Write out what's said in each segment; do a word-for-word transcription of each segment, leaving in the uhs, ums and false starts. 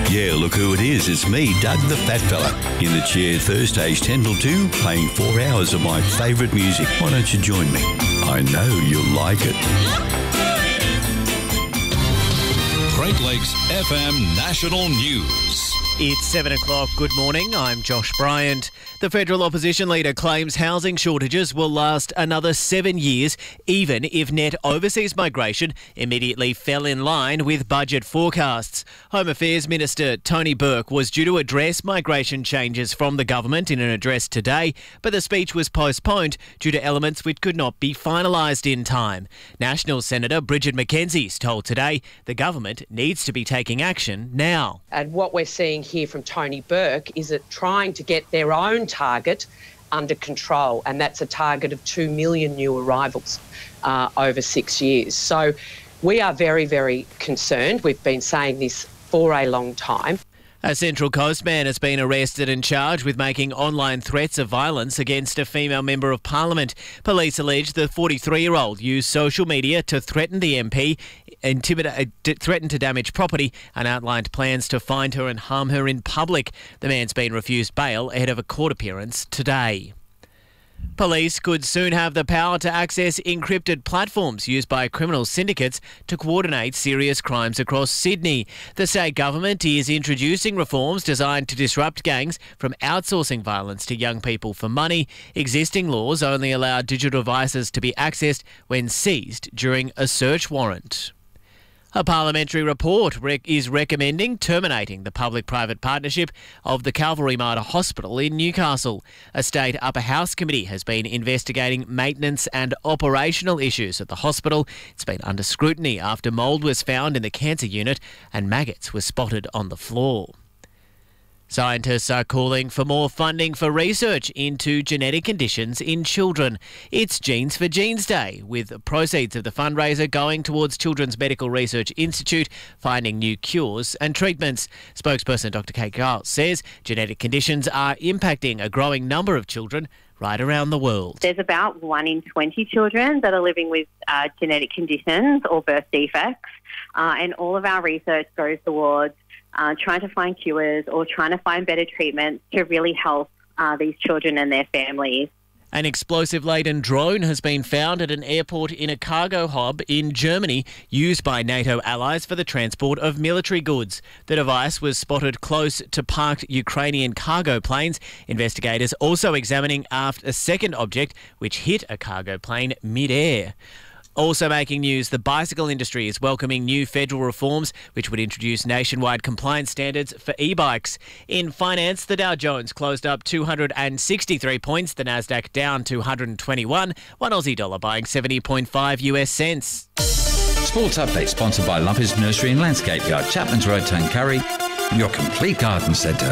Yeah, look who it is. It's me, Doug the Fat Fella, in the chair Thursdays ten till two, playing four hours of my favourite music. Why don't you join me? I know you'll like it. Great Lakes F M National News. It's seven o'clock. Good morning. I'm Josh Bryant. The federal opposition leader claims housing shortages will last another seven years, even if net overseas migration immediately fell in line with budget forecasts. Home Affairs Minister Tony Burke was due to address migration changes from the government in an address today, but the speech was postponed due to elements which could not be finalised in time. National Senator Bridget McKenzie's told Today the government needs to be taking action now. And what we're seeing here from Tony Burke is it trying to get their own target under control, and that's a target of two million new arrivals uh, over six years. So we are very, very concerned. We've been saying this for a long time. A Central Coast man has been arrested and charged with making online threats of violence against a female member of Parliament. Police allege the forty-three-year-old used social media to threaten the M P, intimidate, uh, threatened to damage property and outlined plans to find her and harm her in public. The man's been refused bail ahead of a court appearance today. Police could soon have the power to access encrypted platforms used by criminal syndicates to coordinate serious crimes across Sydney. The state government is introducing reforms designed to disrupt gangs from outsourcing violence to young people for money. Existing laws only allow digital devices to be accessed when seized during a search warrant. A parliamentary report rec- is recommending terminating the public-private partnership of the Calvary Mater Hospital in Newcastle. A state upper house committee has been investigating maintenance and operational issues at the hospital. It's been under scrutiny after mould was found in the cancer unit and maggots were spotted on the floor. Scientists are calling for more funding for research into genetic conditions in children. It's Genes for Genes Day, with proceeds of the fundraiser going towards Children's Medical Research Institute finding new cures and treatments. Spokesperson Doctor Kate Giles says genetic conditions are impacting a growing number of children right around the world. There's about one in twenty children that are living with uh, genetic conditions or birth defects, uh, and all of our research goes towards Uh, trying to find cures or trying to find better treatments to really help uh, these children and their families. An explosive-laden drone has been found at an airport in a cargo hub in Germany used by NATO allies for the transport of military goods. The device was spotted close to parked Ukrainian cargo planes. Investigators also examining aft a second object which hit a cargo plane mid-air. Also making news, the bicycle industry is welcoming new federal reforms which would introduce nationwide compliance standards for e-bikes. In finance, the Dow Jones closed up two hundred sixty-three points, the Nasdaq down two hundred twenty-one, one Aussie dollar buying seventy point five US cents. Sports Update sponsored by Lumpers Nursery and Landscape Yard, Chapman's Road, Tuncurry, your complete garden centre.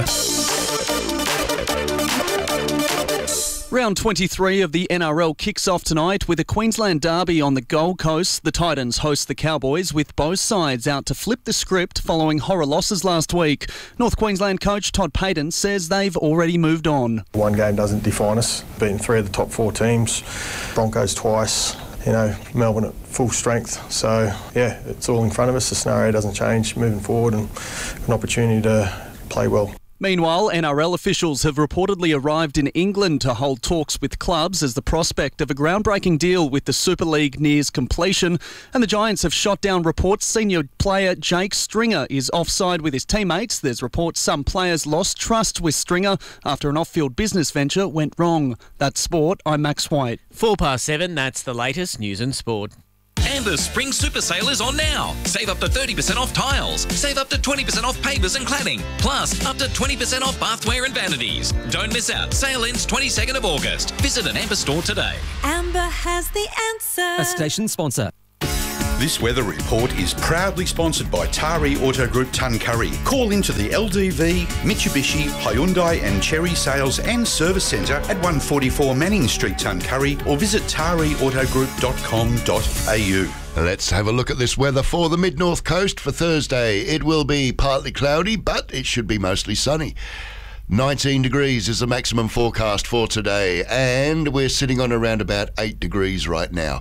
Round twenty-three of the N R L kicks off tonight with a Queensland derby on the Gold Coast. The Titans host the Cowboys, with both sides out to flip the script following horror losses last week. North Queensland coach Todd Payten says they've already moved on. One game doesn't define us. Beating three of the top four teams, Broncos twice, you know, Melbourne at full strength. So, yeah, it's all in front of us. The scenario doesn't change moving forward, and an opportunity to play well. Meanwhile, N R L officials have reportedly arrived in England to hold talks with clubs as the prospect of a groundbreaking deal with the Super League nears completion, and the Giants have shot down reports senior player Jake Stringer is offside with his teammates. There's reports some players lost trust with Stringer after an off-field business venture went wrong. That's sport. I'm Max White. Four past seven, that's the latest news and sport. And the Spring Super Sale is on now. Save up to thirty percent off tiles. Save up to twenty percent off pavers and cladding. Plus, up to twenty percent off bathware and vanities. Don't miss out. Sale ends twenty-second of August. Visit an Amber store today. Amber has the answer. A station sponsor. This weather report is proudly sponsored by Tari Auto Group Tuncurry. Call into the L D V, Mitsubishi, Hyundai and Cherry Sales and Service Centre at one forty-four Manning Street, Tuncurry, or visit tari auto group dot com dot a u. Let's have a look at this weather for the mid-north coast for Thursday. It will be partly cloudy, but it should be mostly sunny. nineteen degrees is the maximum forecast for today, and we're sitting on around about eight degrees right now.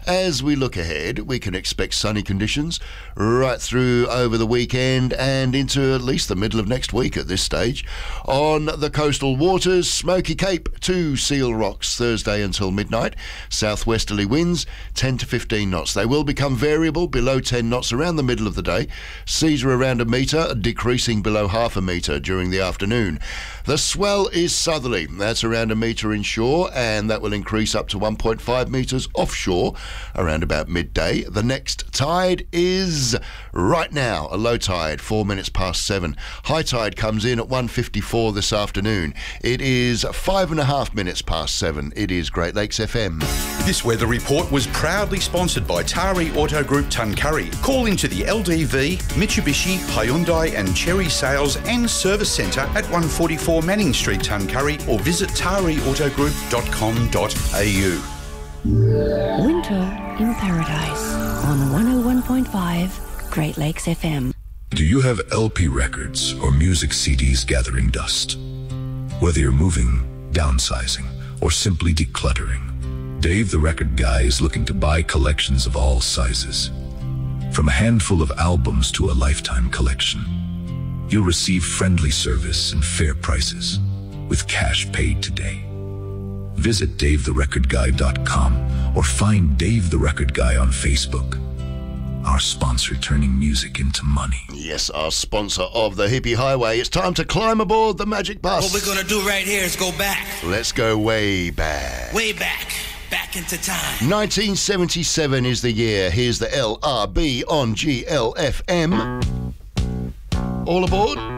As we look ahead, we can expect sunny conditions right through over the weekend and into at least the middle of next week at this stage. On the coastal waters, Smoky Cape to Seal Rocks Thursday until midnight. Southwesterly winds ten to fifteen knots. They will become variable below ten knots around the middle of the day. Seas are around a metre, decreasing below half a metre during the afternoon. The swell is southerly. That's around a metre inshore, and that will increase up to one point five metres offshore around about midday. The next tide is right now, a low tide, four minutes past seven. High tide comes in at one fifty-four this afternoon. It is five and a half minutes past seven. It is Great Lakes F M. This weather report was proudly sponsored by Tari Auto Group Tuncurry. Call into the L D V, Mitsubishi, Hyundai and Cherry Sales and Service Centre at one forty-four Manning Street, Tuncurry, or visit tari auto group dot com dot a u. Winter in Paradise on one oh one point five Great Lakes F M. Do you have L P records or music C Ds gathering dust? Whether you're moving, downsizing, or simply decluttering, Dave the Record Guy is looking to buy collections of all sizes. From a handful of albums to a lifetime collection, you'll receive friendly service and fair prices with cash paid today. Visit dave the record guy dot com or find Dave the Record Guy on Facebook. Our sponsor turning music into money. Yes, our sponsor of the Hippie Highway. It's time to climb aboard the Magic Bus. What we're going to do right here is go back. Let's go way back. Way back. Back into time. nineteen seventy-seven is the year. Here's the L R B on G L F M. All aboard.